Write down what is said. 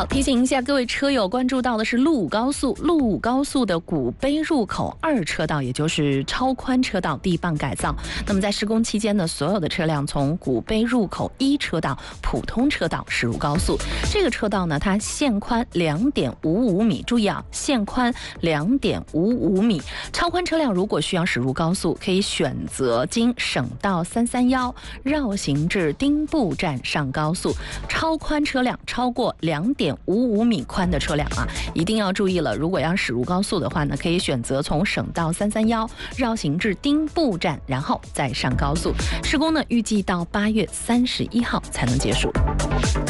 好，提醒一下各位车友，关注到的是陆武高速，陆武高速的古碑入口2车道，也就是超宽车道地磅改造。那么在施工期间呢，所有的车辆从古碑入口1车道普通车道驶入高速。这个车道呢，它限宽2.55米，注意啊，限宽2.55米。超宽车辆如果需要驶入高速，可以选择经省道331绕行至丁步站上高速。超宽车辆超过2.55米宽的车辆啊，一定要注意了。如果要驶入高速的话呢，可以选择从省道331绕行至丁步站，然后再上高速。施工呢，预计到8月31号才能结束。